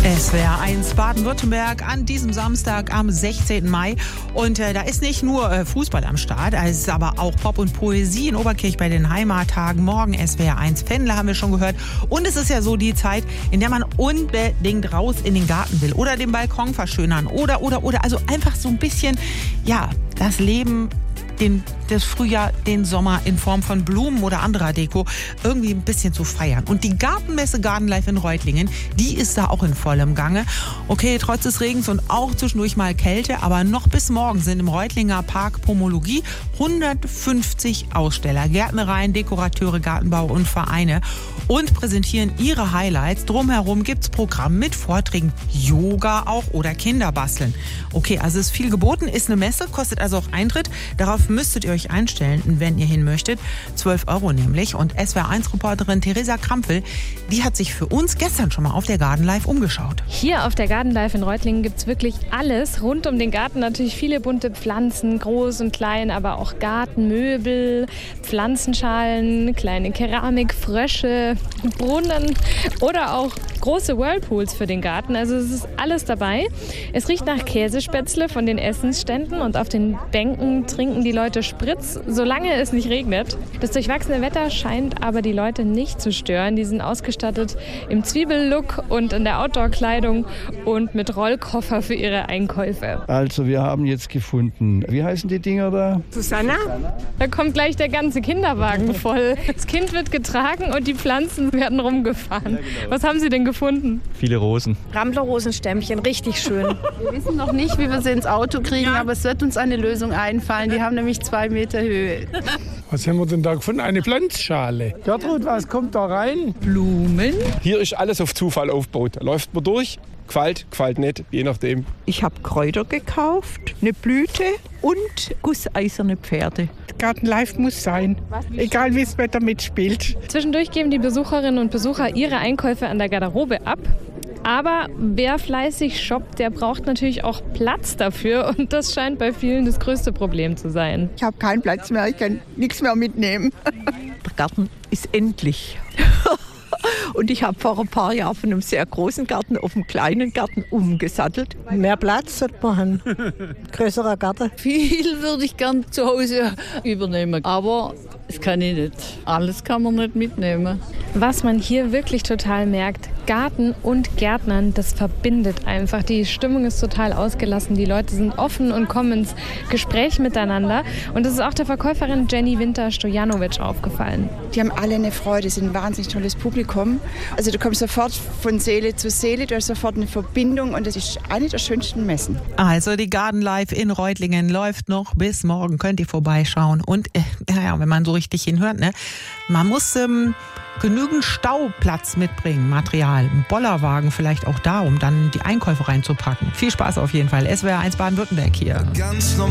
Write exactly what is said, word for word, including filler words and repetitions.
S W R eins Baden-Württemberg an diesem Samstag am sechzehnten Mai. Und äh, da ist nicht nur äh, Fußball am Start, es ist aber auch Pop und Poesie in Oberkirch bei den Heimattagen. Morgen S W R eins Fendler haben wir schon gehört. Und es ist ja so die Zeit, in der man unbedingt raus in den Garten will oder den Balkon verschönern oder, oder, oder. Also einfach so ein bisschen, ja, das Leben, den, das Frühjahr, den Sommer in Form von Blumen oder anderer Deko irgendwie ein bisschen zu feiern. Und die Gartenmesse Gartenlife in Reutlingen, die ist da auch in vollem Gange. Okay, trotz des Regens und auch zwischendurch mal Kälte, aber noch bis morgen sind im Reutlinger Park Pomologie hundertfünfzig Aussteller, Gärtnereien, Dekorateure, Gartenbau und Vereine und präsentieren ihre Highlights. Drumherum gibt's Programm mit Vorträgen, Yoga auch oder Kinderbasteln. Okay, also ist viel geboten, ist eine Messe, kostet also auch Eintritt. Darauf müsstet ihr euch einstellen, wenn ihr hin möchtet. zwölf Euro nämlich. Und S W R eins Reporterin Theresa Krampel, die hat sich für uns gestern schon mal auf der Gartenlife umgeschaut. Hier auf der Gartenlife in Reutlingen gibt es wirklich alles. Rund um den Garten natürlich viele bunte Pflanzen, groß und klein, aber auch Gartenmöbel, Pflanzenschalen, kleine Keramik, Frösche, Brunnen oder auch große Whirlpools für den Garten. Also es ist alles dabei. Es riecht nach Käsespätzle von den Essensständen und auf den Bänken trinken die Leute Spritz, solange es nicht regnet. Das durchwachsene Wetter scheint aber die Leute nicht zu stören. Die sind ausgestattet im Zwiebellook und in der Outdoor-Kleidung und mit Rollkoffer für ihre Einkäufe. Also wir haben jetzt gefunden, wie heißen die Dinger da? Susanna? Da kommt gleich der ganze Kinderwagen voll. Das Kind wird getragen und die Pflanzen werden rumgefahren. Ja, genau. Was haben Sie denn gefunden? Viele Rosen. Rambler-Rosenstämmchen, richtig schön. Wir wissen noch nicht, wie wir sie ins Auto kriegen, ja. aber es wird uns eine Lösung einfallen. Die haben nämlich zwei Meter Höhe. Was haben wir denn da gefunden? Eine Pflanzschale. Gertrud, was kommt da rein? Blumen. Hier ist alles auf Zufall aufgebaut. Da läuft man durch, gefällt, gefällt nicht, je nachdem. Ich habe Kräuter gekauft, eine Blüte und gusseiserne Pferde. Gartenlife muss sein, egal wie das Wetter mitspielt. Zwischendurch geben die Besucherinnen und Besucher ihre Einkäufe an der Garderobe ab. Aber wer fleißig shoppt, der braucht natürlich auch Platz dafür. Und das scheint bei vielen das größte Problem zu sein. Ich habe keinen Platz mehr, ich kann nichts mehr mitnehmen. Der Garten ist endlich. Und ich habe vor ein paar Jahren von einem sehr großen Garten auf einen kleinen Garten umgesattelt. Mehr Platz sollte man haben. Größerer Garten. Viel würde ich gern zu Hause übernehmen, aber das kann ich nicht. Alles kann man nicht mitnehmen. Was man hier wirklich total merkt, Garten und Gärtnern, das verbindet einfach. Die Stimmung ist total ausgelassen, die Leute sind offen und kommen ins Gespräch miteinander. Und das ist auch der Verkäuferin Jenny Winter-Stojanovic aufgefallen. Die haben alle eine Freude, sind ein wahnsinnig tolles Publikum. Also du kommst sofort von Seele zu Seele, du hast sofort eine Verbindung und das ist eine der schönsten Messen. Also die Gartenlife in Reutlingen läuft noch bis morgen, könnt ihr vorbeischauen. Und äh, naja, wenn man so richtig hinhört, ne, man muss ähm, genügend Stauplatz mitbringen, Material, ein Bollerwagen vielleicht auch da, um dann die Einkäufe reinzupacken. Viel Spaß auf jeden Fall. S W R eins Baden-Württemberg hier.